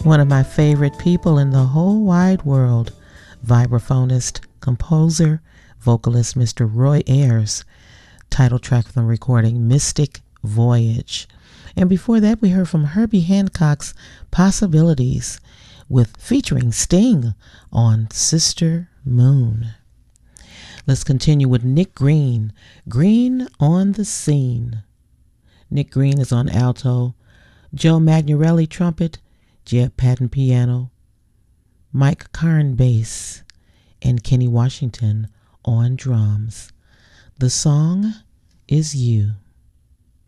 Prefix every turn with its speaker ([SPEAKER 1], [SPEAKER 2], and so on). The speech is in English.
[SPEAKER 1] One of my favorite people in the whole wide world, vibraphonist, composer, vocalist Mr. Roy Ayers. Title track from the recording Mystic Voyage. And before that we heard from Herbie Hancock's Possibilities with featuring Sting on Sister Moon. Let's continue with Nick Green, Green on the Scene. Nick Green is on alto, Joe Magnarelli trumpet, Jeb Patton piano, Mike Karn bass, and Kenny Washington on drums. The song is You.